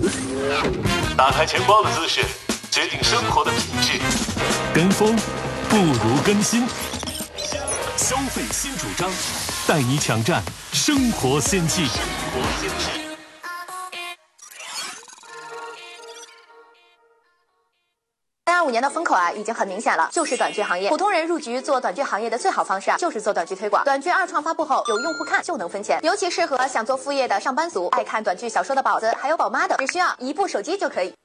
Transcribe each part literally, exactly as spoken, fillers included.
打开钱包的姿势决定生活的品质，跟风不如更新。消费新主张，带你抢占生活先机。 三二五年的风口啊，已经很明显了，就是短剧行业。普通人入局做短剧行业的最好方式啊，就是做短剧推广。短剧二创发布后，有用户看就能分钱，尤其适合想做副业的上班族、爱看短剧小说的宝子，还有宝妈的，只需要一部手机就可以。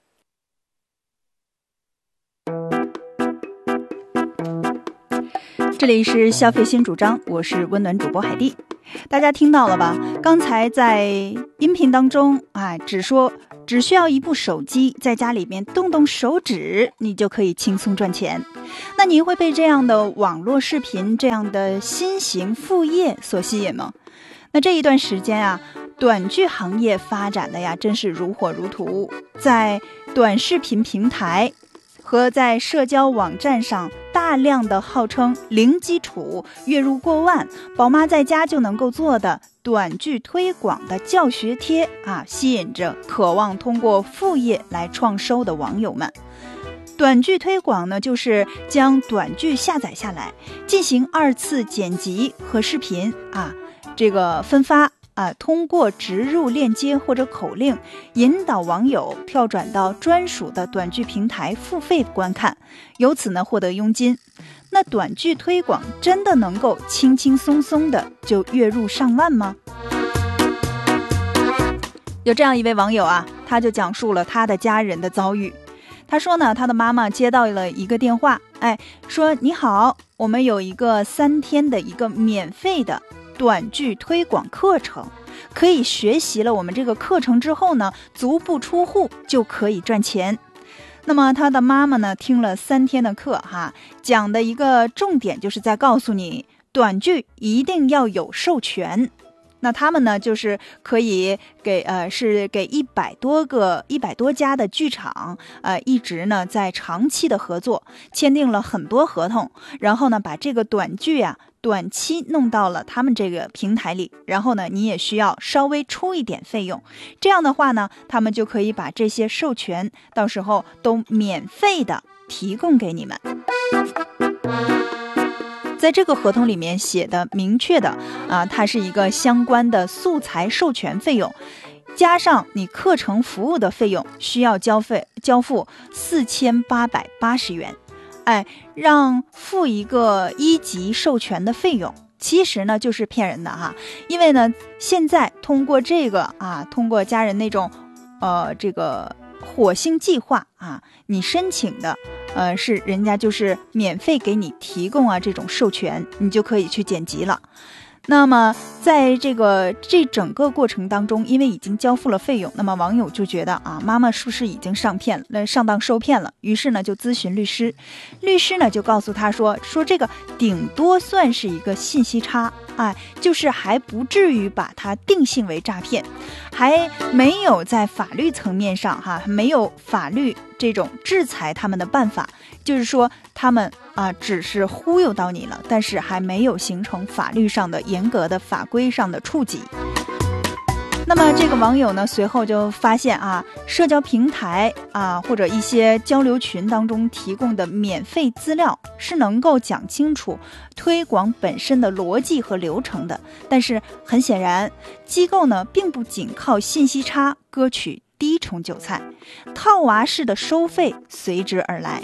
这里是消费新主张，我是温暖主播海蒂。大家听到了吧？刚才在音频当中啊，只说只需要一部手机，在家里面动动手指，你就可以轻松赚钱。那您会被这样的网络视频、这样的新型副业所吸引吗？那这一段时间啊，短剧行业发展的呀，真是如火如荼。在短视频平台和在社交网站上，大量的号称零基础、月入过万、宝妈在家就能够做的短剧推广的教学贴啊，吸引着渴望通过副业来创收的网友们。短剧推广呢，就是将短剧下载下来，进行二次剪辑和视频啊，这个分发。啊，通过植入链接或者口令，引导网友跳转到专属的短剧平台付费观看，由此呢获得佣金。那短剧推广真的能够轻轻松松的就月入上万吗？有这样一位网友啊，他就讲述了他的家人的遭遇。他说呢，他的妈妈接到了一个电话，哎，说你好，我们有一个三天的一个免费的短剧推广课程，可以学习了我们这个课程之后呢，足不出户就可以赚钱。那么他的妈妈呢，听了三天的课哈，讲的一个重点就是在告诉你，短剧一定要有授权。那他们呢，就是可以给呃，是给一百多个一百多家的剧场，呃，一直呢在长期的合作，签订了很多合同，然后呢，把这个短剧啊，短期弄到了他们这个平台里，然后呢，你也需要稍微出一点费用，这样的话呢，他们就可以把这些授权到时候都免费的提供给你们。在这个合同里面写的明确的啊，它是一个相关的素材授权费用，加上你课程服务的费用，需要交费交付四千八百八十元。哎，让付一个一级授权的费用，其实呢就是骗人的哈，因为呢现在通过这个啊，通过家人那种呃这个火星计划啊，你申请的呃是人家就是免费给你提供啊这种授权，你就可以去剪辑了。那么在这个这整个过程当中，因为已经交付了费用，那么网友就觉得啊，妈妈是不是已经上骗了，上当受骗了？于是呢就咨询律师，律师呢就告诉他说，说这个顶多算是一个信息差，哎，就是还不至于把它定性为诈骗，还没有在法律层面上哈，没有法律这种制裁他们的办法，就是说他们啊只是忽悠到你了，但是还没有形成法律上的严格的法规上的触及。那么这个网友呢，随后就发现啊，社交平台啊或者一些交流群当中提供的免费资料是能够讲清楚推广本身的逻辑和流程的，但是很显然，机构呢并不仅靠信息差割取第一重韭菜，套娃式的收费随之而来。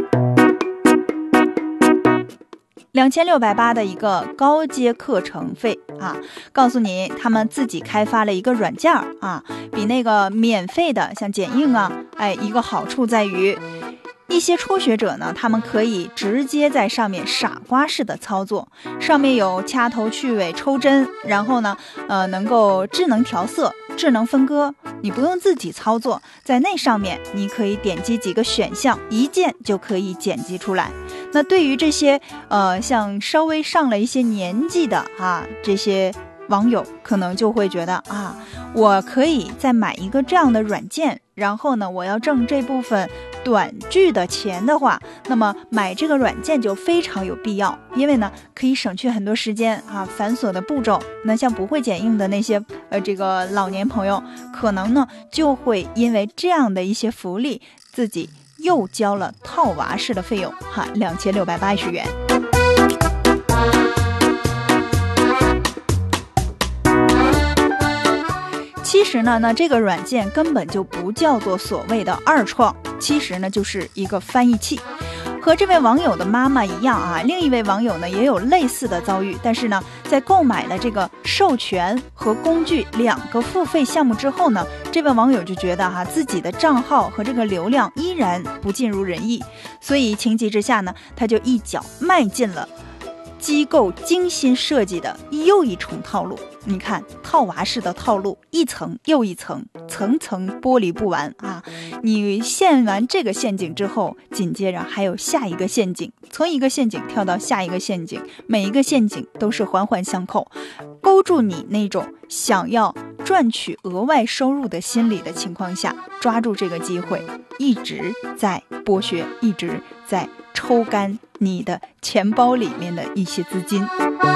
两千六百八的一个高阶课程费啊，告诉你他们自己开发了一个软件啊，比那个免费的像剪映啊，哎，一个好处在于，一些初学者呢，他们可以直接在上面傻瓜式的操作，上面有掐头去尾、抽帧，然后呢，呃，能够智能调色、智能分割，你不用自己操作，在那上面你可以点击几个选项，一键就可以剪辑出来。那对于这些呃，像稍微上了一些年纪的啊，这些网友可能就会觉得啊，我可以再买一个这样的软件，然后呢，我要挣这部分短剧的钱的话，那么买这个软件就非常有必要，因为呢可以省去很多时间啊，繁琐的步骤。那像不会剪映的那些呃这个老年朋友，可能呢就会因为这样的一些福利，自己又交了套娃式的费用哈，两千六百八十元。其实呢，那这个软件根本就不叫做所谓的二创，其实呢就是一个翻译器。和这位网友的妈妈一样啊，另一位网友呢也有类似的遭遇，但是呢，在购买了这个授权和工具两个付费项目之后呢，这位网友就觉得哈、啊，自己的账号和这个流量依然不尽如人意，所以情急之下呢，他就一脚迈进了机构精心设计的又一重套路。你看，套娃式的套路，一层又一层，层层剥离不完啊！你陷完这个陷阱之后，紧接着还有下一个陷阱，从一个陷阱跳到下一个陷阱，每一个陷阱都是环环相扣，勾住你那种想要赚取额外收入的心理的情况下，抓住这个机会，一直在剥削，一直在抽干你的钱包里面的一些资金。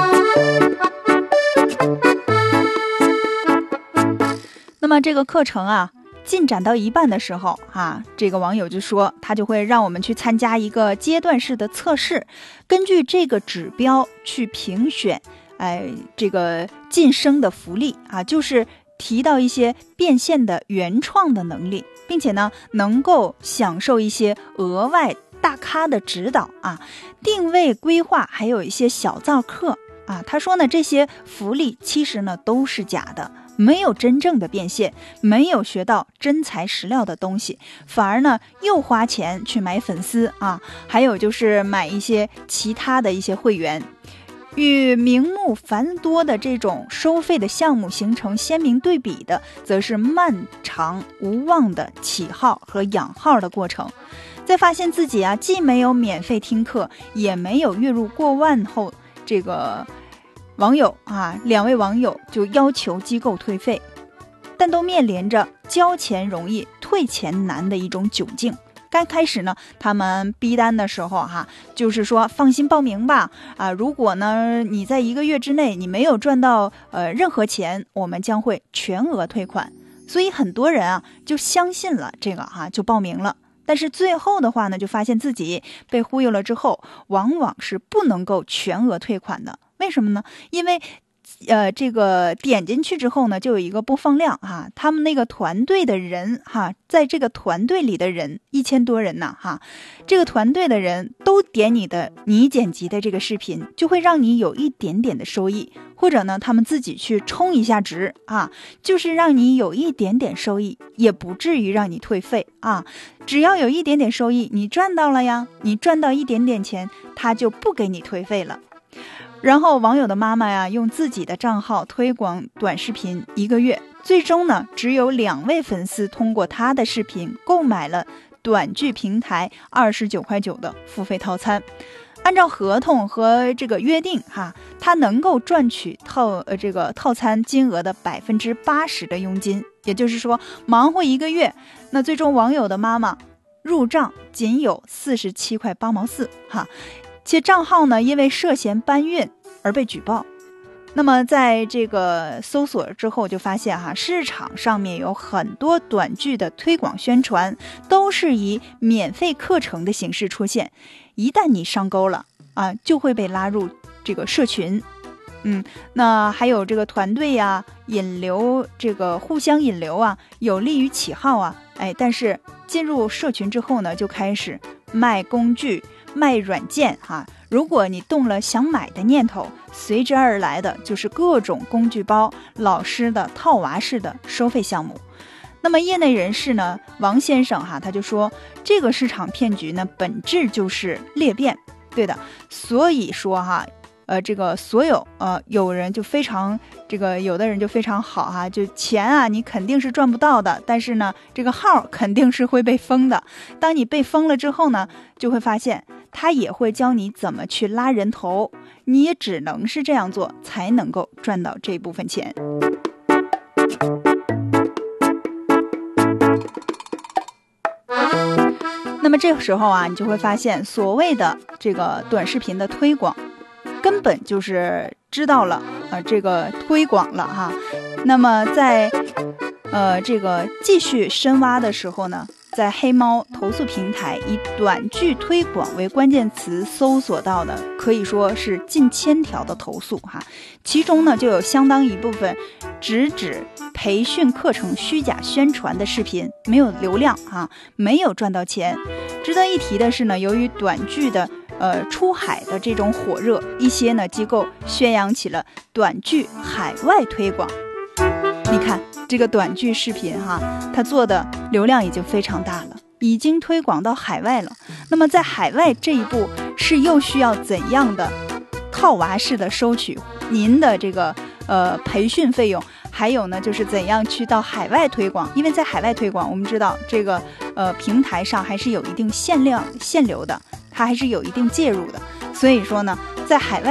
那么这个课程啊，进展到一半的时候啊，这个网友就说他就会让我们去参加一个阶段式的测试，根据这个指标去评选哎，这个晋升的福利啊，就是提到一些变现的原创的能力，并且呢能够享受一些额外大咖的指导啊，定位规划，还有一些小造课啊。他说呢，这些福利其实呢都是假的，没有真正的变现，没有学到真材实料的东西，反而呢又花钱去买粉丝啊，还有就是买一些其他的一些会员。与名目繁多的这种收费的项目形成鲜明对比的，则是漫长无望的起号和养号的过程。在发现自己啊既没有免费听课，也没有月入过万后，这个网友啊，两位网友就要求机构退费，但都面临着交钱容易退钱难的一种窘境。刚开始呢，他们逼单的时候哈、啊，就是说放心报名吧啊，如果呢你在一个月之内你没有赚到呃任何钱，我们将会全额退款。所以很多人啊就相信了这个哈、啊，就报名了。但是最后的话呢，就发现自己被忽悠了之后，往往是不能够全额退款的。为什么呢？因为呃，这个点进去之后呢，就有一个播放量哈，他们那个团队的人哈，在这个团队里的人一千多人呢哈，这个团队的人都点你的你剪辑的这个视频，就会让你有一点点的收益，或者呢，他们自己去充一下值啊，就是让你有一点点收益，也不至于让你退费啊。只要有一点点收益，你赚到了呀，你赚到一点点钱，他就不给你退费了。然后网友的妈妈呀，用自己的账号推广短视频一个月，最终呢，只有两位粉丝通过他的视频购买了短剧平台二十九块九的付费套餐。按照合同和这个约定哈，他能够赚取套呃这个套餐金额的百分之八十的佣金，也就是说忙活一个月，那最终网友的妈妈入账仅有四十七块八毛四哈。且账号呢因为涉嫌搬运而被举报。那么在这个搜索之后就发现哈，市场上面有很多短剧的推广宣传都是以免费课程的形式出现，一旦你上钩了啊，就会被拉入这个社群。嗯，那还有这个团队呀、啊，引流，这个互相引流啊，有利于起号啊。哎，但是进入社群之后呢，就开始卖工具、卖软件哈、啊。如果你动了想买的念头，随之而来的就是各种工具包、老师的套娃式的收费项目。那么业内人士呢，王先生哈，他就说，这个市场骗局呢，本质就是裂变，对的。所以说哈，呃，这个所有呃，有人就非常这个，有的人就非常好哈，就钱啊，你肯定是赚不到的，但是呢，这个号肯定是会被封的。当你被封了之后呢，就会发现他也会教你怎么去拉人头，你也只能是这样做才能够赚到这部分钱。 那么这个时候啊，你就会发现，所谓的这个短视频的推广，根本就是知道了呃这个推广了哈。那么在呃这个继续深挖的时候呢，在黑猫投诉平台以短剧推广为关键词搜索到的，可以说是近千条的投诉哈。其中呢，就有相当一部分直指培训课程虚假宣传的视频，没有流量啊，没有赚到钱。值得一提的是呢，由于短剧的呃出海的这种火热，一些呢机构宣扬起了短剧海外推广。你看这个短剧视频哈，它做的流量已经非常大了，已经推广到海外了。那么在海外这一步是又需要怎样的套娃式的收取您的这个呃培训费用？还有呢，就是怎样去到海外推广？因为在海外推广，我们知道这个呃平台上还是有一定限量限流的，它还是有一定介入的。所以说呢，在海外